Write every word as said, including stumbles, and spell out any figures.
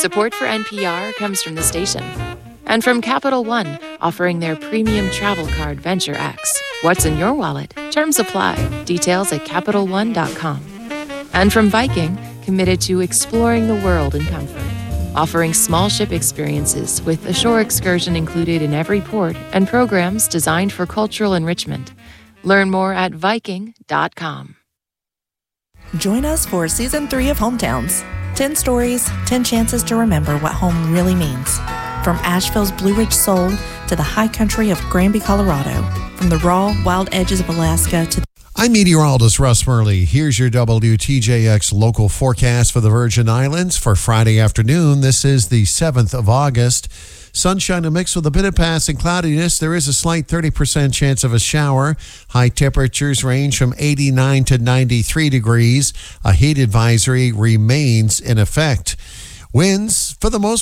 Support for N P R comes from the station. And from Capital One, offering their premium travel card Venture X. What's in your wallet? Terms apply. Details at Capital One dot com. And from Viking, committed to exploring the world in comfort. Offering small ship experiences with a shore excursion included in every port and programs designed for cultural enrichment. Learn more at Viking dot com. Join us for Season three of Hometowns. ten stories, ten chances to remember what home really means. From Asheville's Blue Ridge Soul to the high country of Granby, Colorado. From the raw, wild edges of Alaska to... I'm meteorologist Russ Murley. Here's your W T J X local forecast for the Virgin Islands for Friday afternoon. This is the seventh of August. Sunshine mixed with a bit of passing cloudiness. There is a slight thirty percent chance of a shower. High temperatures range from eighty-nine to ninety-three degrees. A heat advisory remains in effect. Winds, for the most